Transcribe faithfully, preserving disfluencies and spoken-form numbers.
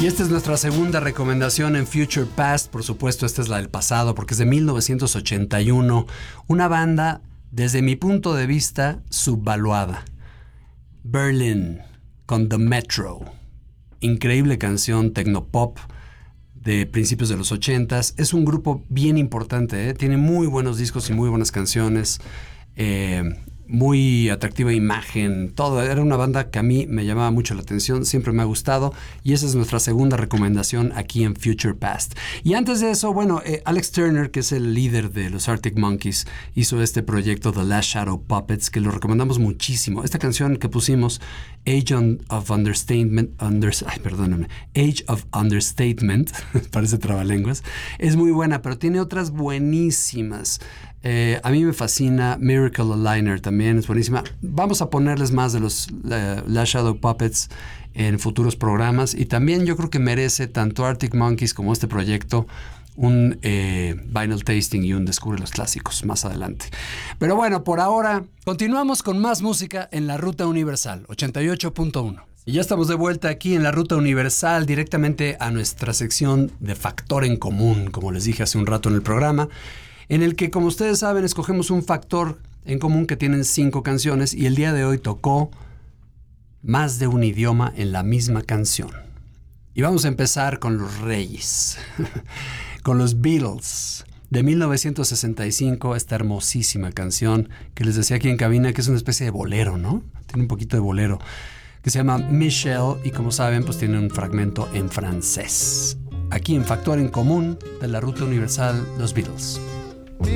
Y esta es nuestra segunda recomendación en Future Past. Por supuesto, esta es la del pasado, porque es de mil novecientos ochenta y uno. Una banda, desde mi punto de vista, subvaluada. Berlin, con The Metro. Increíble canción tecnopop de principios de los ochentas. Es un grupo bien importante, ¿eh? Tiene muy buenos discos y muy buenas canciones. Eh... Muy atractiva imagen, todo. Era una banda que a mí me llamaba mucho la atención, siempre me ha gustado, y esa es nuestra segunda recomendación aquí en Future Past. Y antes de eso, bueno, eh, Alex Turner, que es el líder de los Arctic Monkeys, hizo este proyecto The Last Shadow Puppets, que lo recomendamos muchísimo. Esta canción que pusimos, Age of Understatement, under, ay, perdóname, Age of Understatement, parece trabalenguas, es muy buena, pero tiene otras buenísimas. Eh, a mí me fascina. Miracle Aligner también es buenísima. Vamos a ponerles más de los uh, Last Shadow Puppets en futuros programas, y también yo creo que merece tanto Arctic Monkeys como este proyecto un eh, vinyl tasting y un Descubre los Clásicos más adelante. Pero bueno, por ahora continuamos con más música en la Ruta Universal ochenta y ocho punto uno. Y ya estamos de vuelta aquí en la Ruta Universal, directamente a nuestra sección de Factor en Común, como les dije hace un rato en el programa, en el que, como ustedes saben, escogemos un factor en común que tienen cinco canciones, y el día de hoy tocó más de un idioma en la misma canción. Y vamos a empezar con los Reyes, con los Beatles, de mil novecientos sesenta y cinco, esta hermosísima canción que les decía aquí en cabina que es una especie de bolero, ¿no? Tiene un poquito de bolero, que se llama Michelle, y como saben, pues tiene un fragmento en francés. Aquí en Factor en Común de la Ruta Universal, los Beatles.